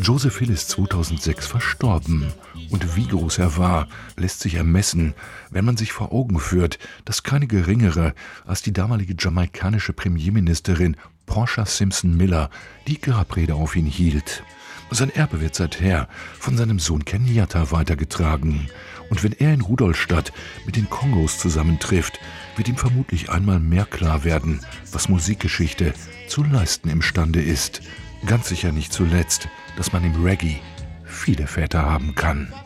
Joseph Hill ist 2006 verstorben. Und wie groß er war, lässt sich ermessen, wenn man sich vor Augen führt, dass keine geringere als die damalige jamaikanische Premierministerin Portia Simpson Miller die Grabrede auf ihn hielt. Sein Erbe wird seither von seinem Sohn Kenyatta weitergetragen. Und wenn er in Rudolstadt mit den Kongos zusammentrifft, wird ihm vermutlich einmal mehr klar werden, was Musikgeschichte zu leisten imstande ist. Ganz sicher nicht zuletzt, dass man im Reggae viele Väter haben kann.